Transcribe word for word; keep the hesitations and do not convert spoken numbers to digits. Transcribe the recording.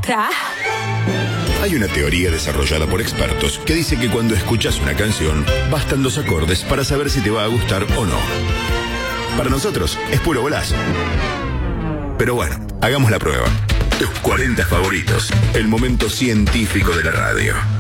gusta. Hay una teoría desarrollada por expertos que dice que cuando escuchas una canción, bastan dos acordes para saber si te va a gustar o no. Para nosotros, es puro golazo. Pero bueno, hagamos la prueba. Tus cuarenta favoritos. El momento científico de la radio.